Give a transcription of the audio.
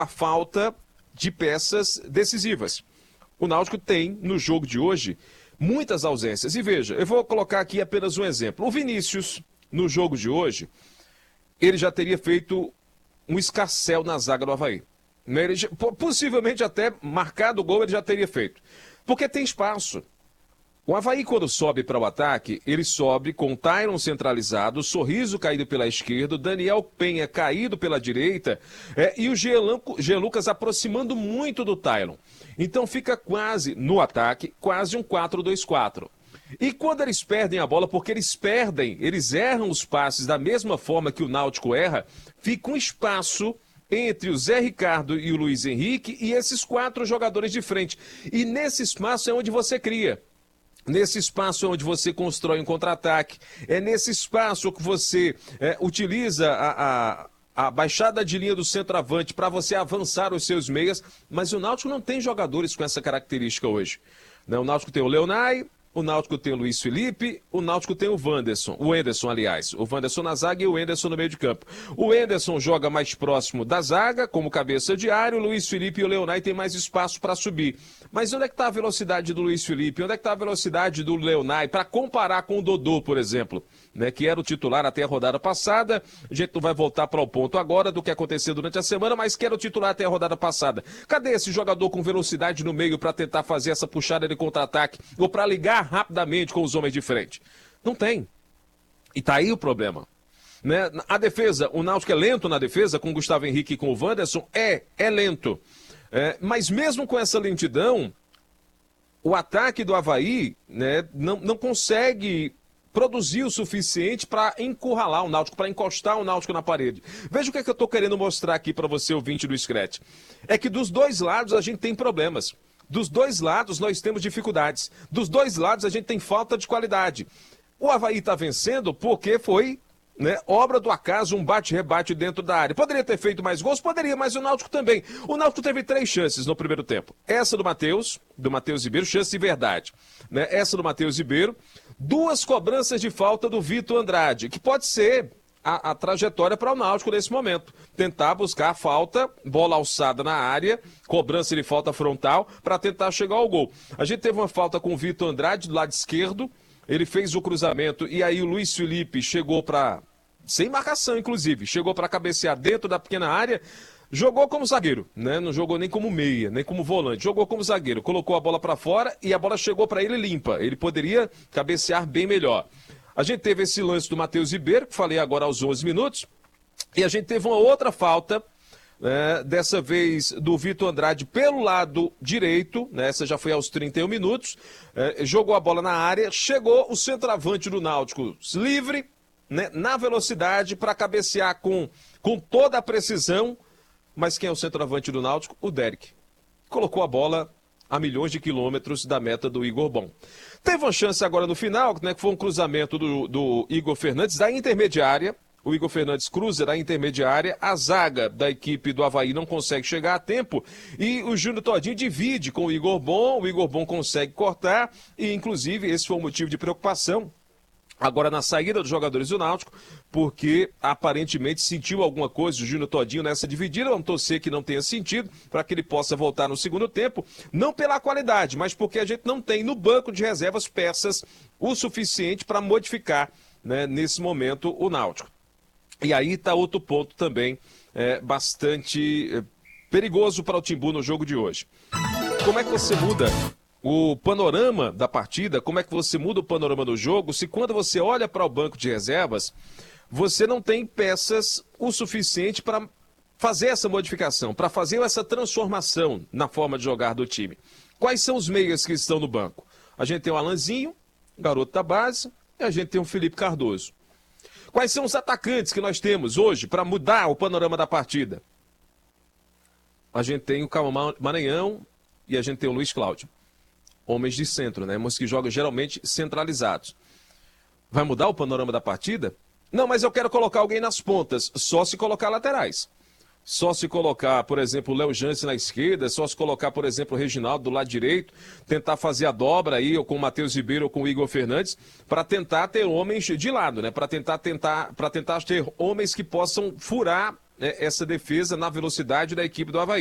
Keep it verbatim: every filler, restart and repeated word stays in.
a falta de peças decisivas. O Náutico tem, no jogo de hoje, muitas ausências. E veja, eu vou colocar aqui apenas um exemplo. O Vinícius, no jogo de hoje, ele já teria feito um escarcéu na zaga do Avaí. Ele, possivelmente até marcado o gol ele já teria feito. Porque tem espaço. O Avaí, quando sobe para o ataque, ele sobe com o Tyron centralizado, o Sorriso caído pela esquerda, o Daniel Penha caído pela direita é, e o Jean Lucas aproximando muito do Tyron. Então fica quase, no ataque, quase um quatro dois quatro. E quando eles perdem a bola, porque eles perdem, eles erram os passes da mesma forma que o Náutico erra, fica um espaço entre o Zé Ricardo e o Luiz Henrique e esses quatro jogadores de frente. E nesse espaço é onde você cria. Nesse espaço onde você constrói um contra-ataque, é nesse espaço que você é, utiliza a, a, a baixada de linha do centroavante para você avançar os seus meias, mas o Náutico não tem jogadores com essa característica hoje. Né? O Náutico tem o Leonai, o Náutico tem o Luiz Felipe, o Náutico tem o Wanderson, o Enderson, aliás, o Wanderson na zaga e o Enderson no meio de campo. O Enderson joga mais próximo da zaga, como cabeça de área, o Luiz Felipe e o Leonai têm mais espaço para subir. Mas onde é que está a velocidade do Luiz Felipe? Onde é que está a velocidade do Leonai? Para comparar com o Dodô, por exemplo, né, que era o titular até a rodada passada. A gente não vai voltar para o ponto agora do que aconteceu durante a semana, mas que era o titular até a rodada passada. Cadê esse jogador com velocidade no meio para tentar fazer essa puxada de contra-ataque ou para ligar rapidamente com os homens de frente? Não tem. E tá aí o problema. Né? A defesa, o Náutico é lento na defesa, com o Gustavo Henrique e com o Wanderson, é, é lento. É, mas mesmo com essa lentidão, o ataque do Avaí, né, não, não consegue produzir o suficiente para encurralar o Náutico, para encostar o Náutico na parede. Veja o que, é que eu estou querendo mostrar aqui para você, ouvinte do Scratch. É que dos dois lados a gente tem problemas. Dos dois lados nós temos dificuldades. Dos dois lados a gente tem falta de qualidade. O Avaí está vencendo porque foi, né, obra do acaso, um bate-rebate dentro da área. Poderia ter feito mais gols? Poderia, mas o Náutico também. O Náutico teve três chances no primeiro tempo. Essa do Matheus, do Matheus Ribeiro, chance de verdade. Né? Essa do Matheus Ribeiro. Duas cobranças de falta do Vitor Andrade, que pode ser a, a trajetória para o Náutico nesse momento. Tentar buscar a falta, bola alçada na área, cobrança de falta frontal, para tentar chegar ao gol. A gente teve uma falta com o Vitor Andrade do lado esquerdo, ele fez o cruzamento e aí o Luiz Felipe chegou para, sem marcação inclusive, chegou para cabecear dentro da pequena área, jogou como zagueiro, né? Não jogou nem como meia, nem como volante, jogou como zagueiro, colocou a bola para fora e a bola chegou para ele limpa, ele poderia cabecear bem melhor. A gente teve esse lance do Matheus Ribeiro, que falei agora aos onze minutos, e a gente teve uma outra falta, né, dessa vez do Vitor Andrade pelo lado direito, né, essa já foi aos trinta e um minutos, é, jogou a bola na área, chegou o centroavante do Náutico livre, né, na velocidade para cabecear com, com toda a precisão, mas quem é o centroavante do Náutico? O Derek. Colocou a bola a milhões de quilômetros da meta do Igor Bom. Teve uma chance agora no final, né, que foi um cruzamento do, do Igor Fernandes da intermediária. O Igor Fernandes cruza da intermediária, a zaga da equipe do Avaí não consegue chegar a tempo e o Júnior Todinho divide com o Igor Bom, o Igor Bom consegue cortar e inclusive esse foi um motivo de preocupação agora na saída dos jogadores do Náutico, porque aparentemente sentiu alguma coisa o Júnior Todinho nessa dividida. Vamos torcer que não tenha sentido, para que ele possa voltar no segundo tempo, não pela qualidade, mas porque a gente não tem no banco de reservas peças o suficiente para modificar, né, nesse momento o Náutico. E aí está outro ponto também é, bastante é, perigoso para o Timbu no jogo de hoje. Como é que você muda o panorama da partida, como é que você muda o panorama do jogo, se quando você olha para o banco de reservas, você não tem peças o suficiente para fazer essa modificação, para fazer essa transformação na forma de jogar do time? Quais são os meias que estão no banco? A gente tem o Alanzinho, garoto da base, e a gente tem o Felipe Cardoso. Quais são os atacantes que nós temos hoje para mudar o panorama da partida? A gente tem o Calma Maranhão e a gente tem o Luiz Cláudio. Homens de centro, né? Mas que jogam geralmente centralizados. Vai mudar o panorama da partida? Não, mas eu quero colocar alguém nas pontas. Só se colocar laterais. Só se colocar, por exemplo, o Léo Jance na esquerda, só se colocar, por exemplo, o Reginaldo do lado direito, tentar fazer a dobra aí, ou com o Matheus Ribeiro ou com o Igor Fernandes, para tentar ter homens de lado, né? Para tentar, tentar, para tentar ter homens que possam furar é, essa defesa na velocidade da equipe do Avaí.